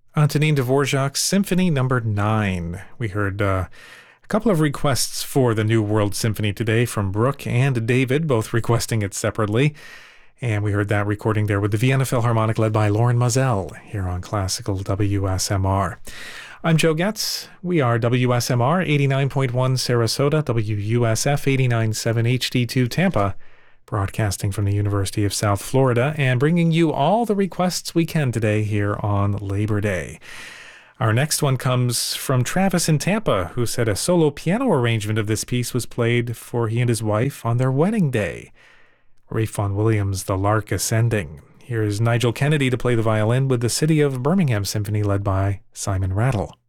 Antonin Dvorak's Symphony Number 9. We heard a couple of requests for the New World Symphony today from Brooke and David, both requesting it separately. And we heard that recording there with the Vienna Philharmonic led by Lauren Moselle here on Classical WSMR. I'm Joe Getz. We are WSMR 89.1 Sarasota, WUSF 89.7 HD2 Tampa, broadcasting from the University of South Florida and bringing you all the requests we can today here on Labor Day. Our next one comes from Travis in Tampa, who said a solo piano arrangement of this piece was played for he and his wife on their wedding day. Ralph Vaughan Williams, The Lark Ascending. Here's Nigel Kennedy to play the violin with the City of Birmingham Symphony led by Simon Rattle.